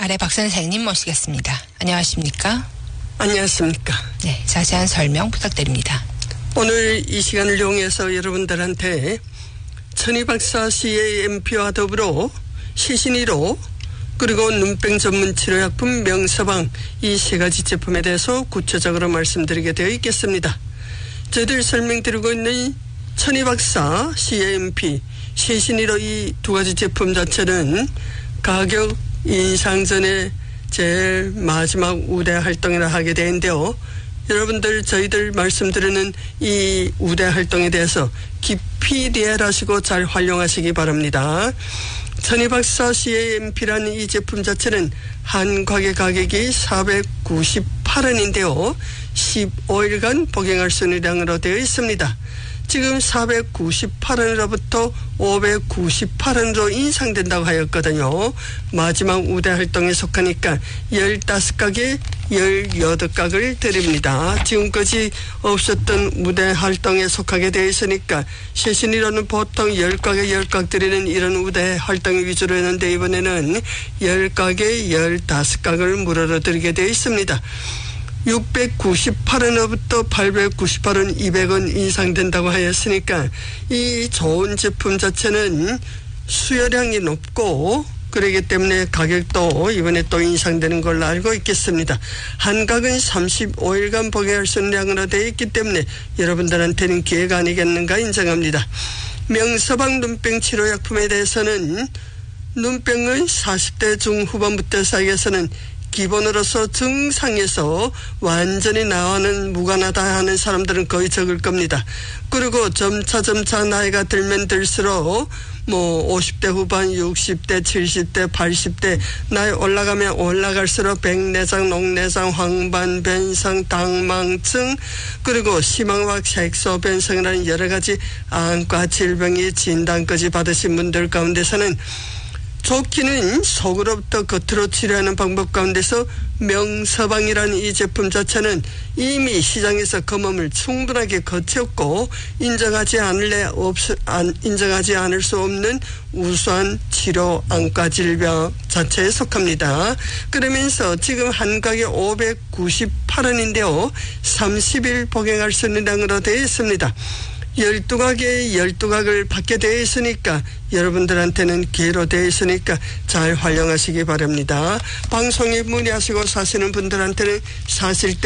아래 박 선생님 모시겠습니다. 안녕하십니까? 안녕하십니까? 네, 자세한 설명 부탁드립니다. 오늘 이 시간을 이용해서 여러분들한테 천희박사 CAMP와 더불어 시신이로 그리고 눈병 전문 치료약품 명서방 이 세 가지 제품에 대해서 구체적으로 말씀드리게 되어 있겠습니다. 저희들 설명드리고 있는 천희박사 CAMP 시신이로 이 두 가지 제품 자체는 가격 인상 전에 제일 마지막 우대 활동이라 하게 되는데요. 여러분들 저희들 말씀드리는 이 우대 활동에 대해서 깊이 이해하시고 잘 활용하시기 바랍니다. 천희박사 CAMP라는 이 제품 자체는 한가게 가격이 498원인데요. 15일간 복용할 수 있는 양으로 되어 있습니다. 지금 498원으로부터 598원으로 인상된다고 하였거든요. 마지막 우대 활동에 속하니까 15가게 18각을 드립니다. 지금까지 없었던 우대 활동에 속하게 되어 있으니까 시신이로는 보통 10각에 10각 드리는 이런 우대 활동 위주로 했는데 이번에는 10각에 15각을 무료로 드리게 되어 있습니다. 698원부터 898원, 200원 인상된다고 하였으니까 이 좋은 제품 자체는 수요량이 높고 그렇기 때문에 가격도 이번에 또 인상되는 걸로 알고 있겠습니다. 한각은 35일간 복용할 수 있는 양으로 되어 있기 때문에 여러분들한테는 기회가 아니겠는가 인정합니다. 명서방 눈병 치료약품에 대해서는 눈병은 40대 중후반부터 사이에서는 기본으로서 증상에서 완전히 나와는 무관하다 하는 사람들은 거의 적을 겁니다. 그리고 점차 나이가 들면 들수록 50대 후반, 60대, 70대, 80대 나이 올라가면 올라갈수록 백내장, 녹내장, 황반 변성, 당망증 그리고 심황막 색소 변성이라는 여러 가지 안과 질병이 진단까지 받으신 분들 가운데서는 좋기는 속으로부터 겉으로 치료하는 방법 가운데서 명서방이라는 이 제품 자체는 이미 시장에서 검음을 충분하게 거쳤고 인정하지 않을 수 없는 우수한 치료 안과 질병 자체에 속합니다. 그러면서 지금 한각에 598원인데요. 30일 복용할 수 있는 양으로 되어 있습니다. 12각에 12각을 받게 되어 있으니까 여러분들한테는 기회로 되어 있으니까 잘 활용하시기 바랍니다. 방송에 문의하시고 사시는 분들한테는 사실